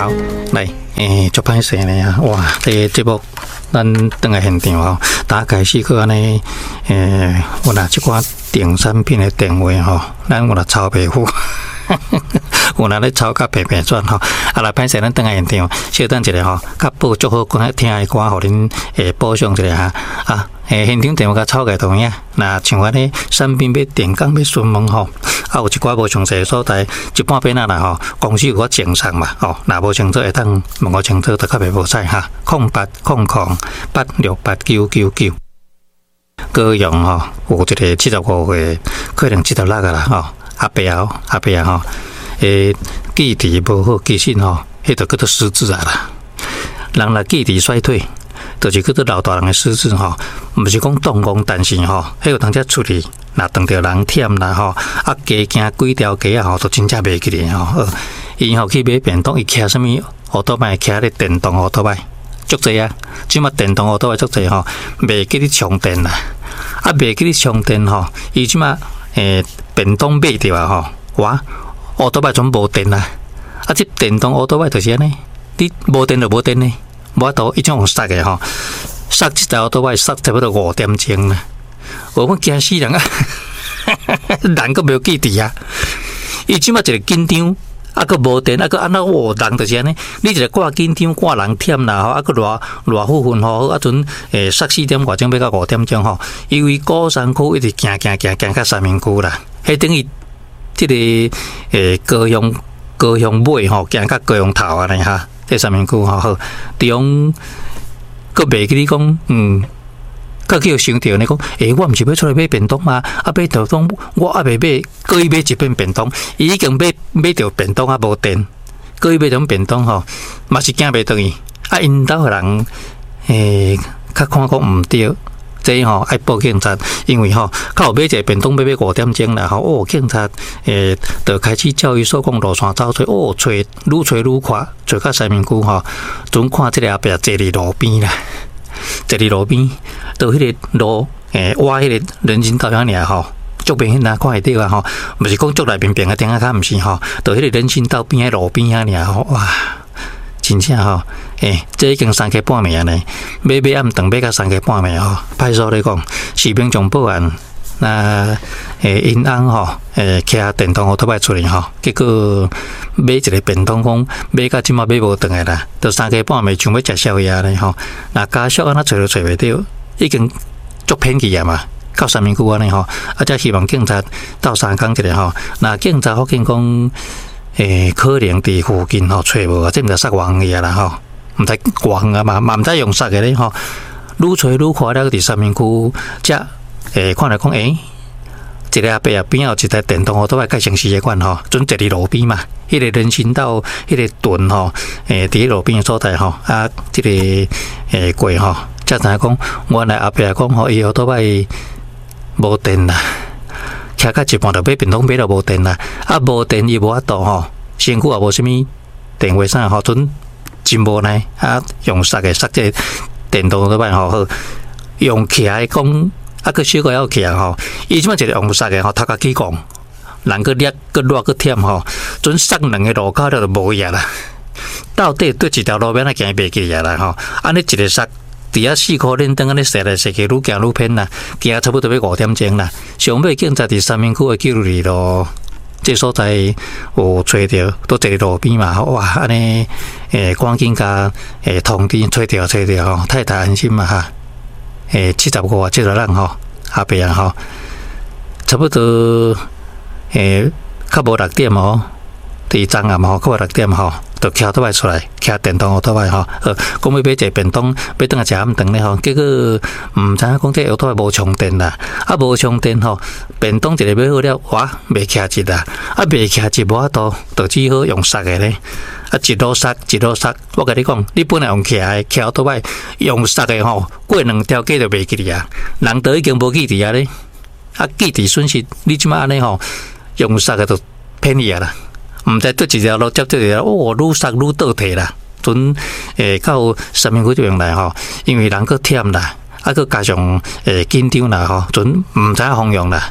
好，来，足歹势呢啊！哇，这个节目咱等下现场吼，大开始去安尼，有哪即款定产品的定位吼，咱有哪抄袂赴，有哪咧抄甲平平转吼，啊来歹势，咱等下现场，小等一下吼，甲播足好歌听的歌，互恁补充一下哈啊！现场电话甲抄个同样，那像安尼产品要定岗要询问吼。啊，有一寡无详细的所在，一半边啦吼，公司有法正常嘛，哦，若无清楚会当问我清楚，就较袂无彩哈。0800868999，高雄吼有一个75岁，可能76个啦吼，阿伯吼，记忆无好，其实吼，迄就叫做失智啊啦。人若记忆衰退，就是叫做老大人的失智吼，毋是讲动工，但是吼，迄有当只处理。若当着人忝啦吼，啊加行几条街啊吼，都真正袂记哩吼。伊吼去买便当，伊骑什么奥多麦？骑咧电动奥多麦，足济啊！即马电动奥多麦足济吼，袂记咧充电啦。啊，袂记咧充电吼，伊即马便当买着啊吼，哇，奥多麦全无电啦。啊，即电动奥多麦就是安尼，你无电就无电呢，无法度伊种用塞的吼，塞一台奥多麦塞差不多5点钟啦。我惊死人啊！人个没有记忆啊！伊即马一个紧张，啊个无电，啊个安那人就是安尼。你一个挂紧张，挂人忝啦吼，啊个热乎乎吼，啊阵4点外钟要到5点钟吼，因为高山区一直行到三明区啦，迄等于即个高雄尾吼，行到高雄头安尼哈，这三明区吼好，中个袂记你讲佮叫想着你讲，我毋是要出来买便当吗？啊，买便当我还未买，搁伊买一份便当，伊已经买着便当啊无电，搁伊买种便当吼，嘛是惊袂倒去。啊，因兜人较看讲毋对，这吼爱报警察，因为吼较有买一个便当要买5点钟啦吼，警察就开始教育所讲路线走找，愈找愈快，找到三明区吼，准看即个阿伯坐伫路边啦。坐伫路边，到迄个路，挖迄个人行道遐尔吼，足明显哪看会到啊吼，毋是讲足内面啊，顶下较毋是吼，到迄个人行道边、路边遐尔吼，哇，真正吼，这已经3刻半暝啊呢，买暗顿买到3刻半暝吼，派出所咧讲，士兵将报案，那因翁吼，骑电动奥托摆出来吼，结果买一个便当讲买到即马买无顿来啦，到3刻半暝想要食宵夜咧吼，那家属安那找都找袂到，已经足偏去啊嘛，到三明区安尼吼，啊，则希望警察斗3工一下吼，那警察福建讲，可能伫附近吼找无啊，这毋知杀偌远啊啦吼，毋知偌远啊嘛毋知用杀个咧吼，愈找愈快了，伫三明区则看来讲一个阿伯啊，边有一台电动奥多麦，介城市的款吼，准坐伫路边嘛。迄个人行道，迄个墩吼，伫路边的所在吼，啊，即个过吼，才知影讲，原来阿伯讲吼，伊奥多麦无电啦，骑到一半就买便当买到无电啦，啊无电伊无法度吼，身躯也无啥物电话啥吼，准真无奈啊，用塞这电动奥多麦吼，好用起来讲。啊，个小个要起啊吼！伊即摆一个用塞个吼，头壳起讲，人个热个热个忝吼，准塞2个路口了就无呀啦。到底对一条路边啊行袂记呀啦吼！安尼一个塞，伫遐4块连灯安尼踅来踅去，愈行愈偏啦，行差不多要5点钟啦。上尾警察伫三明区的922路，这所在有找着，都坐伫路边嘛，哇！安尼赶紧甲通知找着吼，太安心嘛哈。75啊，这个人吼，阿伯啊吼，差不多较无6点吼，伫中暗吼，较无6点吼，就骑倒来出来，骑电动倒来吼，讲要买一个便当，要等下食暗顿咧吼，结果毋知影讲这奥托无充电啦，啊无充电吼，便当一个买好了，哇，未骑一啦，啊未骑一无法度，就只好用塞的咧。啊，一路塞，我甲你讲，你本来用骑奥多摆用塞的吼，过2条街就袂记哩啊，人都已经无记哩啊咧，啊记忆损失，你即马安尼吼，用塞的就偏去啊啦，毋知对一条路接对条，愈塞愈倒退啦，准到三明区这边来吼，因为人个忝啦，啊个加上紧张啦吼，准毋知影方向啦。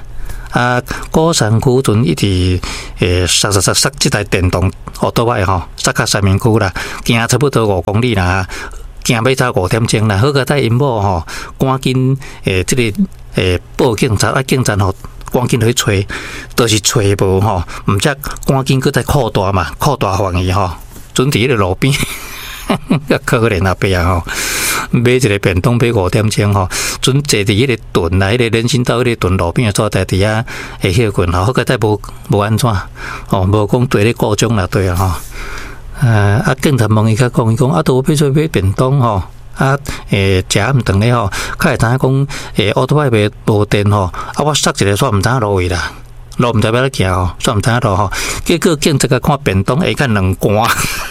高山区阵一直塞这台电动奥多摆吼，塞到三明区啦，行差不多5公里啦，行要差5点钟啦。好个在因某吼，赶紧这个报警察警察吼。赶紧去找，都是找无吼，毋则赶紧搁再扩大嘛，扩大范围吼，准伫迄个路边，可怜阿伯啊吼，买一个便当买5点钟吼，准坐伫迄个屯啦，迄个人行道迄个屯路边坐在伫遐会休困吼，好个再无安怎吼，无讲对咧故障啦对啊吼，警察问伊甲讲，伊讲都要做买便当吼。食暗顿咧吼，较会知影讲奥多摆无电吼，我塞一个煞毋知影路位啦，路毋知要怎行吼，煞毋知影路吼。结果警察甲看便当，下看2罐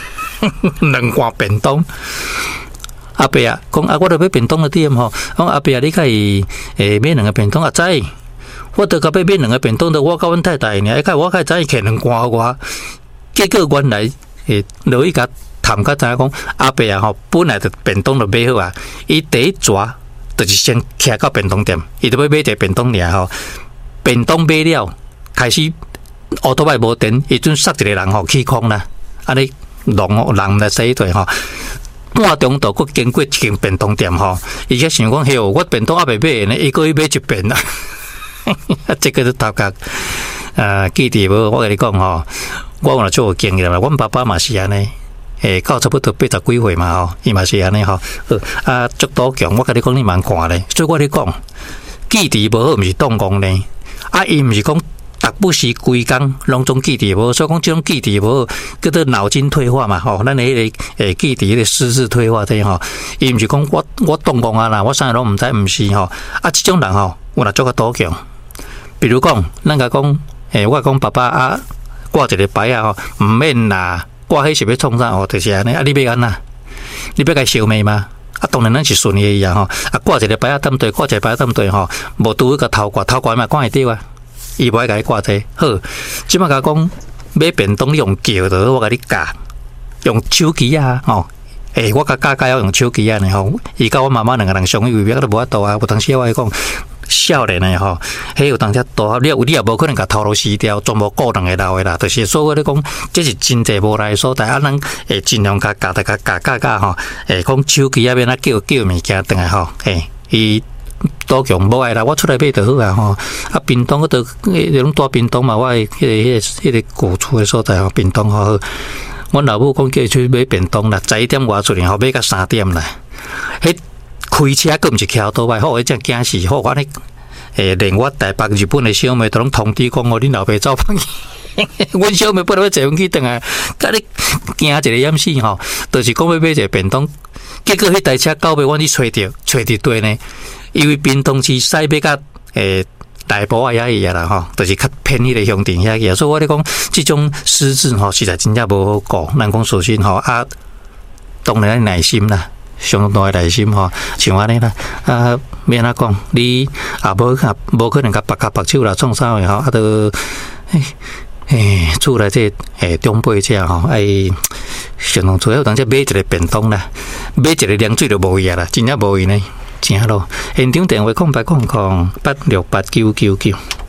，2罐便当。阿伯啊，讲我著买便当个点吼，讲阿伯啊，你甲伊买2个便当知？我著甲要买2个便当，我甲阮太太尔，我较知伊摕2罐我，结果原来落去甲。谈甲知影讲阿伯啊吼，本来就便当就买好啊，伊第一抓就是先徛到便当店，伊就要买一个便当尔吼。便当买了，开始奥多摆无电，伊阵塞一个人吼起空啦，安尼人来洗对吼。半中途佫经过一间便当店吼，伊才想讲，嘿，我便当还未买呢，伊佫去买一遍啦。这个是头壳记忆无？我甲你讲吼，我若做有经验啦，阮爸爸嘛是安尼。到差不多80几岁嘛吼，伊嘛是安尼吼。足多强，我甲你讲，你蛮看咧。所以我咧讲，记忆无好，毋是当讲呢。伊毋是讲逐不时规工拢总记忆无好，所以讲即种记忆无好，叫做脑筋退化嘛吼。咱迄个记忆迄个失智退化这吼，伊毋是讲我当讲啊啦，我啥拢毋知，毋是吼。即种人吼，有若足较多强。比如讲，咱甲讲，我讲爸爸挂一个牌啊吼，毋免啦。挂迄是要创啥吼？就是安尼。你要安那？你要甲消灭吗？当然咱是顺伊啊吼。挂一个牌踮对，挂一个牌踮对吼，无拄个头挂嘛挂会着啊。伊无爱甲你挂这。好，即摆甲讲买便当用叫的，我甲你教，用手机啊吼。我甲教用手机啊呢吼。伊甲我妈妈2个人相依为命，都无法度啊。有当时我会讲。少年的吼，迄有当遮大你也无可能甲头路死掉，全部顾2个老的啦。就是所以我咧讲，这是真济无赖所在。咱会尽量甲教吼，讲手机啊，免啊叫物件转来吼，伊多强无爱啦，我出来买就好啊吼。便当嗰度迄种大便当嘛，我迄个古厝的所在吼，便当好好。阮老母讲叫伊去买便当啦，11点外出去吼，买到3点啦。迄开车佫毋是徛倒摆，好，迄只惊死，好，我咧连我台北日本的小妹都拢通知讲，恁老爸走放去，阮小妹本来要坐飞机转来，甲你惊一个掩死吼，就是讲要买一个便当，结果迄台车到尾阮去找伫对呢，因为便当是驶要甲大埔啊遐个啦吼，就是较偏迄个乡镇遐个，所以我咧讲，即种失智吼，实在真正无好顾，咱讲属实吼当然耐心啦。相当的耐心吼，像安尼啦，免怎讲，你无可能甲白手啦，创啥个吼，都厝内这中辈者吼，相当主要当只买一个便当啦，买一个凉水就无伊啦，真正无伊呢，真咯。现场电话0800868999。